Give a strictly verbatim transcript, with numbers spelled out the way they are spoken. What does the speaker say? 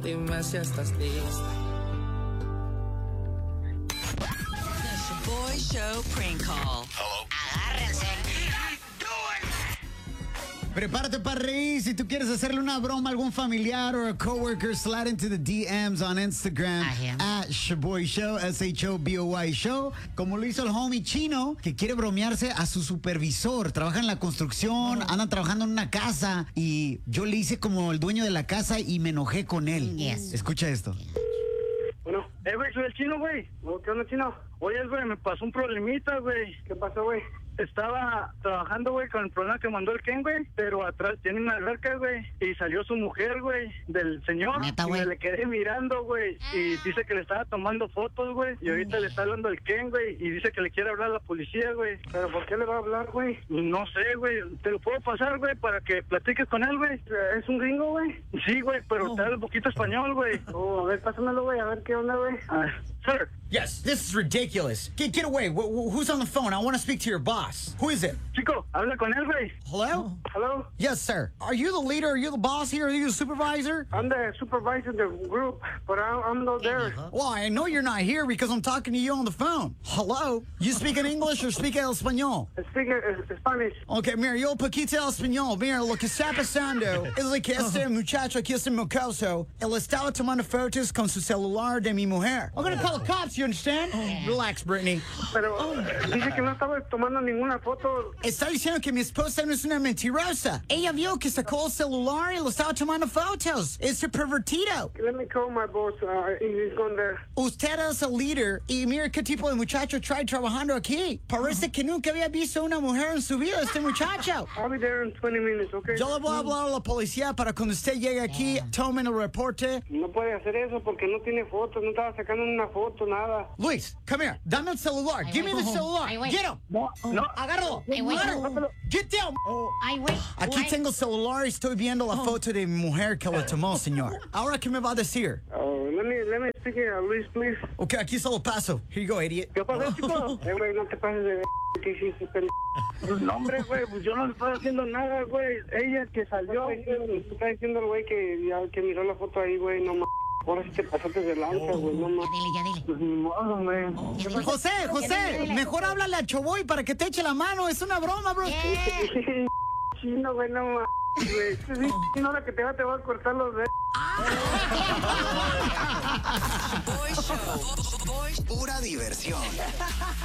Dime si estás lista. The Shaboy Show prank call. Hello. Agárrense. Prepárate para reír. Si tú quieres hacerle una broma a algún familiar o a coworker, slide into the D Ms on Instagram at Shaboy Show, S H O B O Y Show, como lo hizo el homie chino, que quiere bromearse a su supervisor. Trabaja en la construcción, andan trabajando en una casa y yo le hice como el dueño de la casa y me enojé con él. Yes. Escucha esto. Bueno, eh, güey, soy el chino, güey. ¿Qué onda, chino? Oye, güey, me pasó un problemita, güey. ¿Qué pasó, güey? Estaba trabajando, güey, con el problema que mandó el Ken, güey, pero atrás tiene una alberca, güey, y salió su mujer, güey, del señor. Neta, y güey. me le quedé mirando, güey, y dice que le estaba tomando fotos, güey, y ahorita le está hablando el Ken, güey, y dice que le quiere hablar a la policía, güey. ¿Pero por qué le va a hablar, güey? No sé, güey, te lo puedo pasar, güey, para que platiques con él, güey. ¿Es un gringo, güey? Sí, güey, pero te habla un poquito español, güey. Oh, a ver, pásamelo, güey, a ver qué onda, güey. Ah, sir. Yes, this is ridiculous. Get, get away. Wh- wh- who's on the phone? I want to speak to your boss. Who is it? Chico, habla con él, güey. Hello? Hello? Yes, sir. Are you the leader? Are you the boss here? Are you the supervisor? I'm the supervisor of the group, but I'm, I'm not there. Well, I know you're not here because I'm talking to you on the phone. Hello? You speak in English or speak el español? Speak uh, Spanish. Okay, mira, yo poquito el español. Mira, lo que está pasando es de que este muchacho aquí, este mocoso, él estaba tomando fotos con su celular de mi mujer. I'm gonna call the cops, you understand? Relax, Brittany. Pero dice que no estaba tomando ninguna foto. Está diciendo que mi esposa no es una mentirosa. Ella vio que sacó el celular y lo estaba tomando fotos. Es un pervertido. Let me call my boss. Uh, he's gone there. Usted es el líder y mira qué tipo de muchacho trae trabajando aquí. Parece que nunca había visto una mujer en su vida, este muchacho. I'll be there in twenty minutes, okay? Yo le voy a hablar a la policía para cuando usted llegue aquí, tomen el reporte. No puede hacer eso porque no tiene fotos. No estaba sacando una foto, nada. Luis, come here. Dame el celular. Give me the celular. Ay, güey. Get him. No, no. Agárralo. Ay, güey. Agárralo. Get down. Ay, güey. Aquí Güey. tengo el celular y estoy viendo la foto de mi mujer que le tomó, señor. Ahora, ¿qué me va a decir? Oh, let me, let me speak here, Luis, please. Ok, aquí se lo paso. Here you go, idiot. ¿Qué pasa, chico? Eh, güey, no te pases de... ¿Qué hiciste, pendejo? Pues no, hombre, güey, pues yo no le estoy haciendo nada, güey. Ella que salió, güey, me está diciendo el güey que ya que miró la foto ahí, güey, no más. Ahora sí te pasaste de lanza, güey, no más. Dile, ya dile. Pues ni modo, güey. José, José, mejor háblale a Choboy para que te eche la mano. Es una broma, bro. Chino, güey, no más. Güey, sí, chino, ahora que te va, te va a cortar los dedos. Shaboy Show. Pura diversión.